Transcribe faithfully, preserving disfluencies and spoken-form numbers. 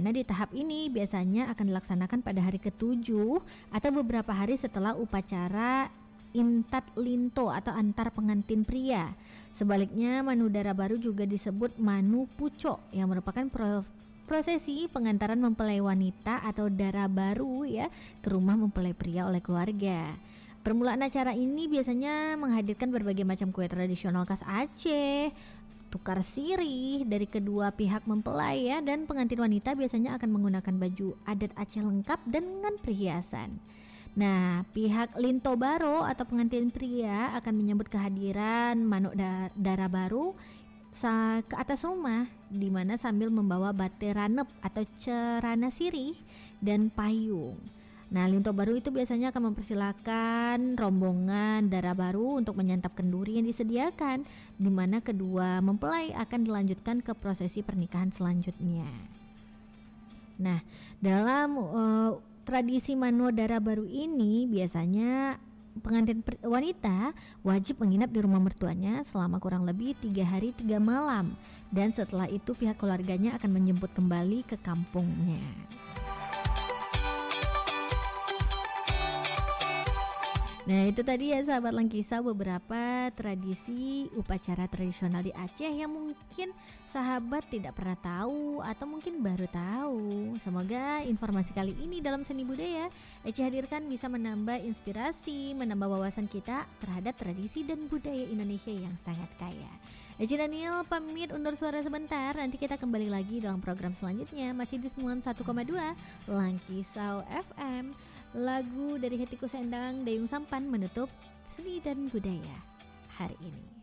Nah, di tahap ini biasanya akan dilaksanakan pada hari ketujuh atau beberapa hari setelah upacara Intat Linto atau antar pengantin pria. Sebaliknya, Manudara Baru juga disebut Manu Puco yang merupakan pro- prosesi pengantaran mempelai wanita atau dara baru ya ke rumah mempelai pria oleh keluarga. Permulaan acara ini biasanya menghadirkan berbagai macam kue tradisional khas Aceh, tukar sirih dari kedua pihak mempelai ya, dan pengantin wanita biasanya akan menggunakan baju adat Aceh lengkap dengan perhiasan. Nah, pihak Linto Baro atau pengantin pria akan menyambut kehadiran manuk da- dara baru sa- ke atas rumah, di mana sambil membawa bate ranep atau cerana sirih dan payung. Nah, Linto Baru itu biasanya akan mempersilahkan rombongan dara baru untuk menyantap kenduri yang disediakan, di mana kedua mempelai akan dilanjutkan ke prosesi pernikahan selanjutnya. Nah, dalam uh, tradisi Manu Dara Baru ini biasanya pengantin per- wanita wajib menginap di rumah mertuanya selama kurang lebih tiga hari tiga malam, dan setelah itu pihak keluarganya akan menjemput kembali ke kampungnya. Nah, itu tadi ya sahabat Langkisah beberapa tradisi upacara tradisional di Aceh yang mungkin sahabat tidak pernah tahu atau mungkin baru tahu. Semoga informasi kali ini dalam seni budaya Eci hadirkan bisa menambah inspirasi, menambah wawasan kita terhadap tradisi dan budaya Indonesia yang sangat kaya. Eci Daniel pamit undur suara sebentar. Nanti kita kembali lagi dalam program selanjutnya, masih di sembilan puluh satu koma dua Langkisau F M. Lagu dari Hetty Koes Endang, Dayung Sampan menutup seni dan budaya hari ini.